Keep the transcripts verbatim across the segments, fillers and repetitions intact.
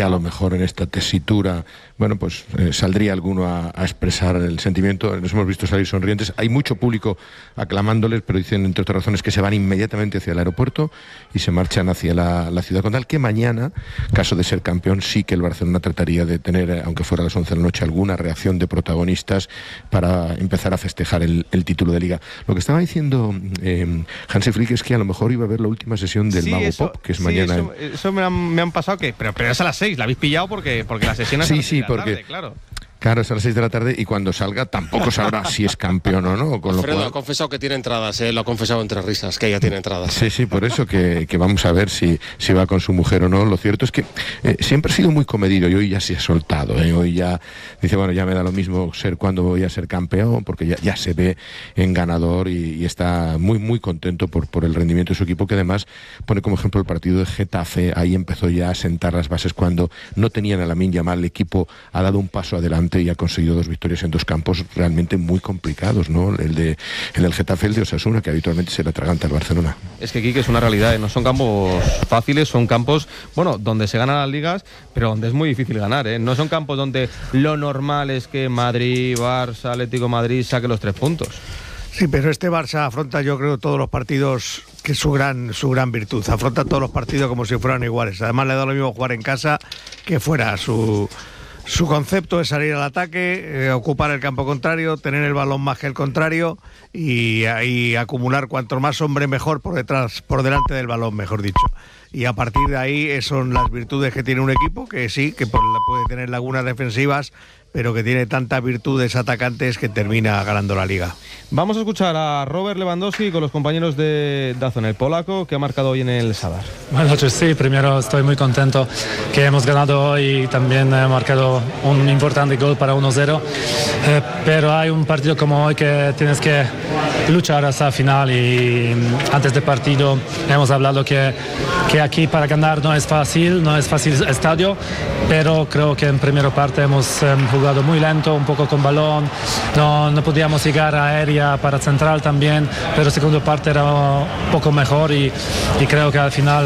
que a lo mejor en esta tesitura, bueno, pues eh, saldría alguno a, a expresar el sentimiento. Nos hemos visto salir sonrientes. Hay mucho público aclamándoles, pero dicen, entre otras razones, que se van inmediatamente hacia el aeropuerto y se marchan hacia la, la ciudad condal, que mañana, caso de ser campeón, sí que el Barcelona trataría de tener, aunque fuera a las once de la noche, alguna reacción de protagonistas para empezar a festejar el, el título de Liga. Lo que estaba diciendo eh, Hansi Flick es que a lo mejor iba a ver la última sesión del sí, Mago eso, Pop, que es sí, mañana. Eso, en... eso me, han, me han pasado, que pero, pero es a las seis, la habéis pillado porque, porque la sesión es sí, a las sí, seis de la porque... tarde, claro. Claro, es a las seis de la tarde y cuando salga tampoco sabrá si es campeón o no. Con Alfredo lo cual... ha confesado que tiene entradas, ¿eh? Lo ha confesado entre risas, que ella tiene entradas. Sí, sí, por eso que, que vamos a ver si, si va con su mujer o no. Lo cierto es que eh, siempre ha sido muy comedido y hoy ya se ha soltado. ¿eh? Hoy ya dice, bueno, ya me da lo mismo ser cuando voy a ser campeón, porque ya, ya se ve en ganador y, y está muy, muy contento por, por el rendimiento de su equipo, que además pone como ejemplo el partido de Getafe. Ahí empezó ya a sentar las bases cuando no tenían a Lamine Yamal. El equipo ha dado un paso adelante y ha conseguido dos victorias en dos campos realmente muy complicados, ¿no? El de el del Getafe, el de Osasuna, que habitualmente se le atraganta al Barcelona. Es que aquí que es una realidad, ¿eh? No son campos fáciles, son campos, bueno, donde se ganan las ligas, pero donde es muy difícil ganar, ¿eh? No son campos donde lo normal es que Madrid, Barça, Atlético de Madrid saque los tres puntos. Sí, pero este Barça afronta, yo creo, todos los partidos, que es su gran, su gran virtud. Afronta todos los partidos como si fueran iguales. Además, le da lo mismo jugar en casa que fuera. Su Su concepto es salir al ataque, eh, ocupar el campo contrario, tener el balón más que el contrario y, y acumular cuanto más hombre mejor por detrás, por delante del balón, mejor dicho. Y a partir de ahí son las virtudes que tiene un equipo, que sí, que puede tener lagunas defensivas, pero que tiene tantas virtudes atacantes que termina ganando la Liga. Vamos a escuchar a Robert Lewandowski con los compañeros de Dazón, el polaco, que ha marcado hoy en el Sadar. Buenas noches, sí, primero estoy muy contento que hemos ganado hoy y también he marcado un importante gol para uno cero, eh, pero hay un partido como hoy que tienes que luchar hasta el final y antes del partido hemos hablado que, que aquí para ganar no es fácil, no es fácil el estadio, pero creo que en primera parte hemos eh, jugado muy lento, un poco con balón, no, no podíamos llegar a aérea para central también, pero segunda parte era un poco mejor y, y creo que al final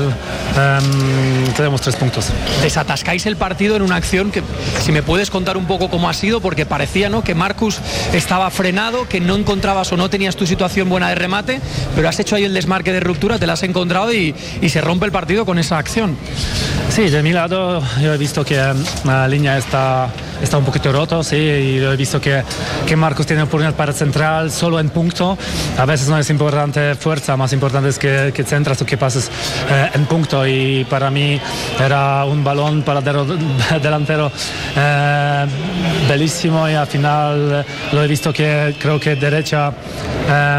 um, tenemos tres puntos. Desatascáis el partido en una acción que, si me puedes contar un poco cómo ha sido, porque parecía, ¿no?, que Marcus estaba frenado, que no encontrabas o no tenías tu situación buena de remate, pero has hecho ahí el desmarque de ruptura, te la has encontrado y, y se rompe el partido con esa acción. Sí, de mi lado yo he visto que la línea está, está un poquito roto, sí, y yo he visto que, que Marcus tiene oportunidad para central solo en punto. A veces no es importante fuerza, más importante es que, que centras o que pases eh, en punto, y para mí era un balón para el delantero eh, bellísimo, y al final lo he visto que creo que derecha eh,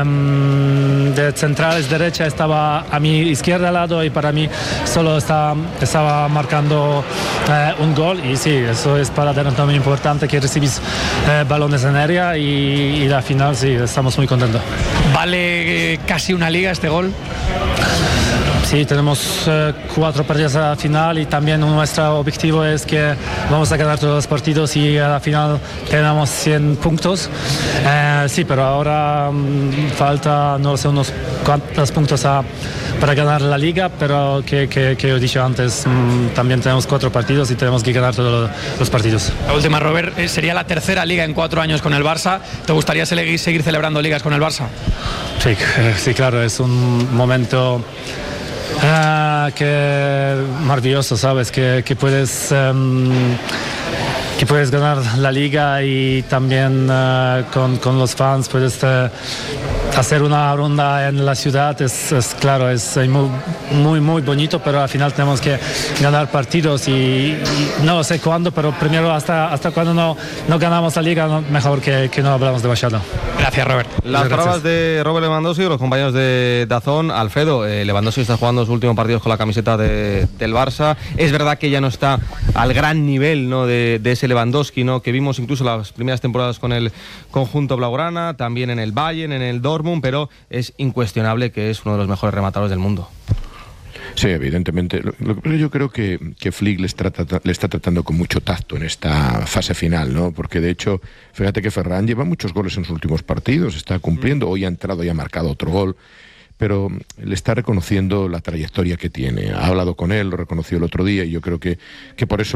de centrales derecha estaba a mi izquierda lado y para mí solo está, estaba marcando eh, un gol, y sí, eso es para delantero muy importante, que recibís eh, balones en área, y, y la final sí, estamos muy contentos. ¿Vale eh, casi una liga este gol? Sí, tenemos eh, cuatro partidos a la final y también nuestro objetivo es que vamos a ganar todos los partidos y a la final tenemos cien puntos. Eh, sí, pero ahora mm, falta, no sé, unos cuantos puntos a, para ganar la liga, pero que, que, que he dicho antes, mm, también tenemos cuatro partidos y tenemos que ganar todos los partidos. La última, Robert, eh, sería la tercera liga en cuatro años con el Barça. ¿Te gustaría seguir, seguir celebrando ligas con el Barça? Sí, sí, claro, es un momento Ah, que maravilloso, sabes, que, que puedes um, que puedes ganar la liga y también uh, con, con los fans puedes uh, hacer una ronda en la ciudad. Es, es claro, es muy, muy muy bonito, pero al final tenemos que ganar partidos y, y no sé cuándo, pero primero hasta, hasta cuando no, no ganamos la liga, no, mejor que, que no hablamos demasiado. Gracias, Robert. Las Muchas palabras gracias. de Robert Lewandowski, los compañeros de Dazón. Alfredo, eh, Lewandowski está jugando sus últimos partidos con la camiseta de, del Barça. Es verdad que ya no está al gran nivel, ¿no?, de, de ese Lewandowski, ¿no?, que vimos incluso las primeras temporadas con el conjunto blaugrana, también en el Bayern, en el Dortmund, pero es incuestionable que es uno de los mejores rematadores del mundo. Sí, evidentemente. Lo, lo, pero yo creo que, que Flick le está, le está tratando con mucho tacto en esta fase final, ¿no? Porque de hecho, fíjate que Ferran lleva muchos goles en sus últimos partidos, está cumpliendo, hoy ha entrado y ha marcado otro gol, pero le está reconociendo la trayectoria que tiene. Ha hablado con él, lo reconoció el otro día, y yo creo que, que por eso